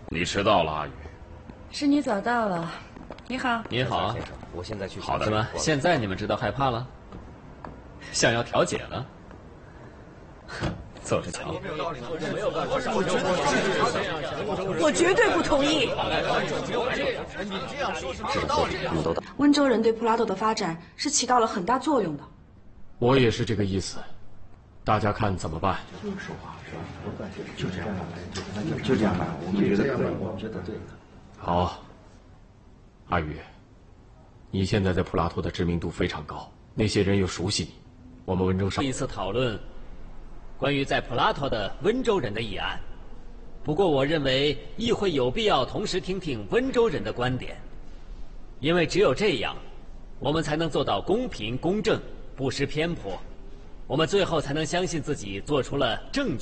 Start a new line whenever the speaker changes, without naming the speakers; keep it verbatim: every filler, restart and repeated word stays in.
你迟到了，阿宇。
是你早到了。你好。
您好。
先生，我现在去。
好的。
怎么？现在你们知道害怕了？想要调解了？走着瞧。
我绝对不同意。
温州人对普拉多的发展是起到了很大作用的。
我也是这个意思，大家看怎么办？
就这样吧，就这样吧，我们觉得可以，我觉得对。
好，阿宇，你现在在普拉托的知名度非常高，那些人又熟悉你，我们温州上
一次讨论关于在普拉托的温州人的议案。不过，我认为议会有必要同时听听温州人的观点，因为只有这样，我们才能做到公平公正，不失偏颇。我们最后才能相信自己做出了正确。